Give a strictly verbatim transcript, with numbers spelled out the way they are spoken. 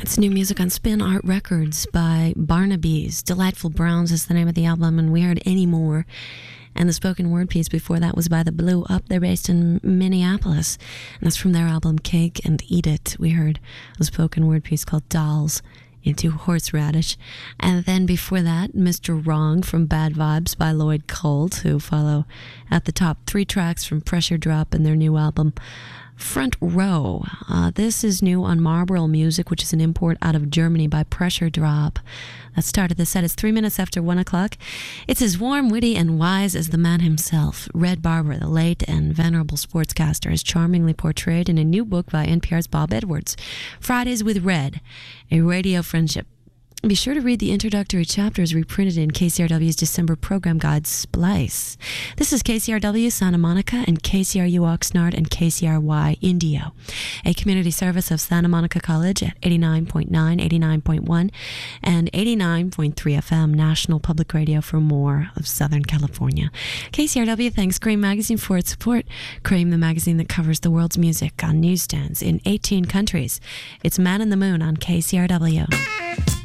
It's new music on Spin Art Records by Barnaby's. Delightful Browns is the name of the album, and we heard Any More. And the spoken word piece before that was by the Blue Up. They're based in Minneapolis, and that's from their album Cake and Eat It. We heard a spoken word piece called Dolls into Horseradish. And then before that, Mister Wrong from Bad Vibes by Lloyd Colt, who follow at the top three tracks from Pressure Drop and their new album Front Row. Uh, this is new on Marlboro Music, which is an import out of Germany by Pressure Drop. That started the set. It's three minutes after one o'clock. It's as warm, witty, and wise as the man himself. Red Barber, the late and venerable sportscaster, is charmingly portrayed in a new book by N P R's Bob Edwards, Fridays with Red, a radio friendship. Be sure to read the introductory chapters reprinted in K C R W's December program guide, Splice. This is K C R W Santa Monica and K C R U Oxnard and K C R Y Indio, a community service of Santa Monica College at eighty-nine point nine, eighty-nine point one, and eighty-nine point three F M, National Public Radio for more of Southern California. K C R W thanks Cream Magazine for its support. Cream, the magazine that covers the world's music on newsstands in eighteen countries. It's Man in the Moon on K C R W.